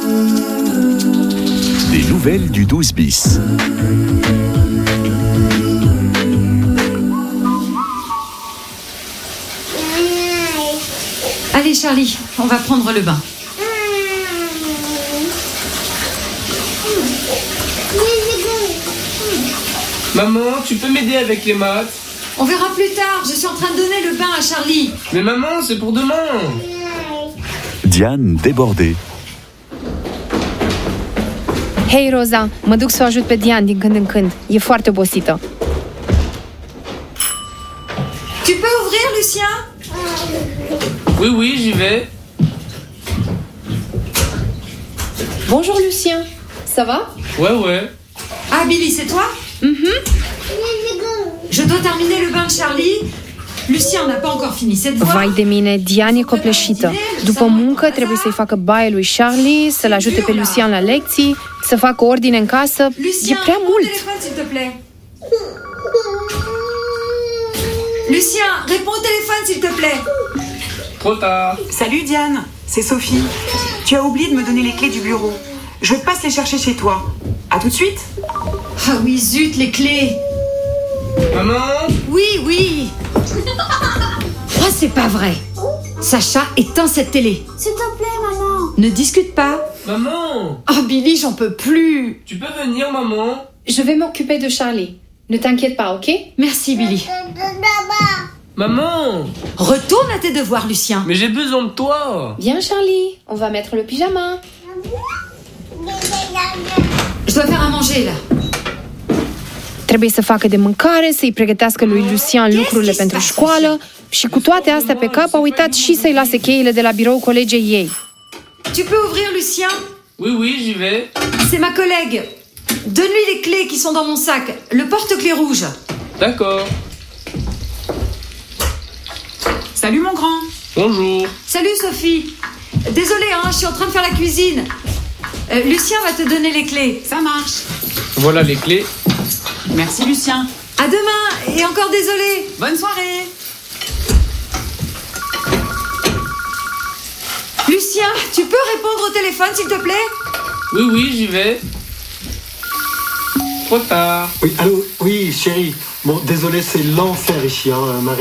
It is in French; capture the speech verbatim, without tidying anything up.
Des nouvelles du douze bis. Allez Charlie, on va prendre le bain. Maman, tu peux m'aider avec les maths? On verra plus tard, je suis en train de donner le bain à Charlie. Mais maman, c'est pour demain. Diane, débordée. Hei, Roza, mă duc să o ajut pe Diane din când în când. E foarte obosită. Tu peux ouvrir, Lucien? Oui, oui, j'y vais. Bonjour, Lucien. Ça va? Ouais, ouais. Ah, Billy, c'est toi? Mhm. Je dois terminer le bain de Charlie. Lucien n'a pas encore fini cette fois. Vai de mine, Diane e copleșită. După muncă trebuie să-i facă baie lui Charlie, să-l ajute pe Lucien la lecții, să facă ordine în casă. Lucien, E prea réponds mult. au téléphone, s'il te plaît. Lucien, réponds au téléphone, s'il te plaît. Trop tard. Salut Diane, c'est Sophie. Tu as oublié de me donner les clés du bureau. Je passe les chercher chez toi. À tout de suite. Ah oui, zut, les clés. Maman? Oui, oui. Oh, c'est pas vrai. Sacha, éteins cette télé. S'il te plaît, maman. Ne discute pas. Maman? Oh, Billy, j'en peux plus. Tu peux venir, maman? Je vais m'occuper de Charlie. Ne t'inquiète pas, ok? Merci, Billy. Maman? Retourne à tes devoirs, Lucien. Mais j'ai besoin de toi. Viens, Charlie, on va mettre le pyjama. Je dois faire à manger, là. Trebuie să facă de mâncare, să-i pregătească lui Lucian lucrurile pentru școală și cu toate astea pe cap a uitat și să-i lase cheile de la birou colegei ei. Tu peux ouvrir, Lucien? Oui, oui, j'y vais. C'est ma collègue. Donne-lui les clés qui sont dans mon sac. Le porte-clés rouge. D'accord. Salut mon grand. Bonjour. Salut, Sophie. Désolée, hein, je suis en train de faire la cuisine. Euh, Lucien va te donner les clés. Ça marche. Voilà les clés. Merci Lucien. À demain, et encore désolée. Bonne soirée. Lucien, tu peux répondre au téléphone, s'il te plaît? Oui, oui, j'y vais. Trop tard. Oui, allô, oui, chérie. Bon, désolé, c'est l'enfer ici, hein, Marie.